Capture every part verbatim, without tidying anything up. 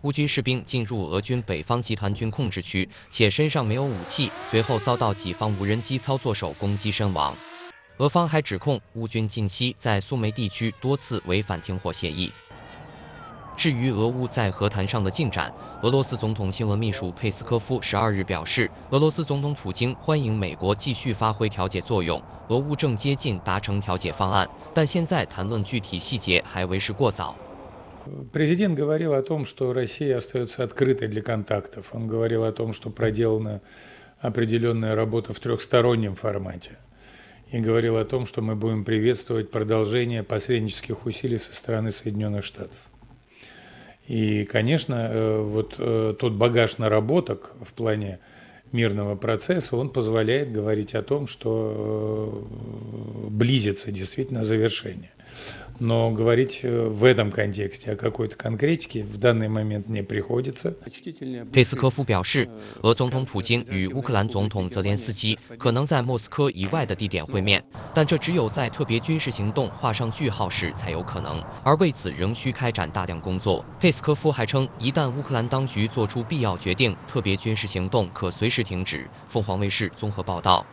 乌军士兵进入俄军北方集团军控制区，且身上没有武器，随后遭到己方无人机操作手攻击身亡。俄方还指控乌军近期在苏梅地区多次违反停火协议。至于俄乌在和谈上的进展，俄罗斯总统新闻秘书佩斯科夫十二日表示，俄罗斯总统普京欢迎美国继续发挥调解作用，俄乌正接近达成调解方案，但现在谈论具体细节还为时过早。 Президент говорил о том, что Россия остается открытой для контактов. Он говорил о том, что проделана определенная работа в трехстороннем формате. И говорил о том, что мы будем приветствовать продолжение посреднических усилий со стороны Соединенных Штатов. И, конечно, вот тот багаж наработок в плане мирного процесса, он позволяет говорить о том, что близится действительно завершение. Но говорить в этом контексте о какой-то конкретике в данный момент не приходится. 佩斯科夫表示，俄总统普京与乌克兰总统泽连斯基可能在莫斯科以外的地点会面，但这只有在特别军事行动画上句号时才有可能，而为此仍需开展大量工作。佩斯科夫还称，一旦乌克兰当局做出必要决定，特别军事行动可随时停止。凤凰卫视综合报道。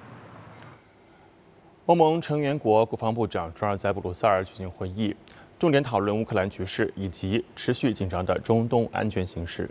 欧盟成员国国防部长周二在布鲁塞尔举行会议，重点讨论乌克兰局势以及持续紧张的中东安全形势。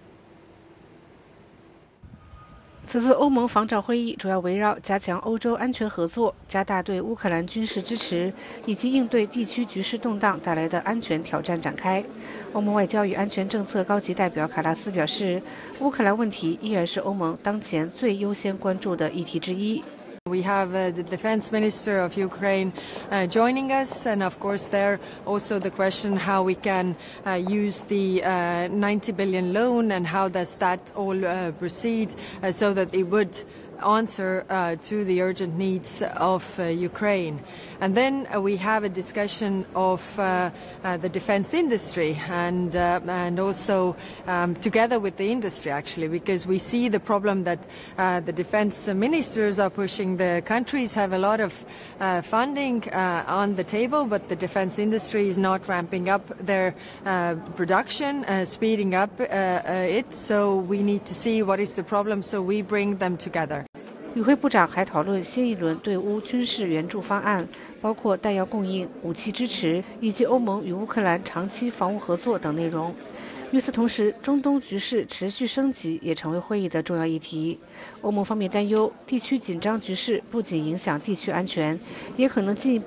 此次欧盟防长会议主要围绕加强欧洲安全合作、加大对乌克兰军事支持以及应对地区局势动荡带来的安全挑战展开。欧盟外交与安全政策高级代表卡拉斯表示，乌克兰问题依然是欧盟当前最优先关注的议题之一。 We have uh, the defense minister of Ukraine uh, joining us, and of course there also the question how we can uh, use the uh, ninety billion loan and how does that all uh, proceed uh, so that it would answer uh, to the urgent needs of uh, Ukraine. And then uh, we have a discussion of uh, uh, the defense industry and, uh, and also um, together with the industry actually, because we see the problem that uh, the defense ministers are pushing. The countries have a lot of uh, funding uh, on the table, but the defense industry is not ramping up their uh, production, uh, speeding up uh, uh, it, so we need to see what is the problem, so we bring them together. 与会部长还讨论新一轮对乌军事援助方案，包括弹药供应、武器支持以及欧盟与乌克兰长期防务合作等内容。与此同时，中东局势持续升级也成为会议的重要议题。欧盟方面担忧，地区紧张局势不仅影响地区安全，也可能进一步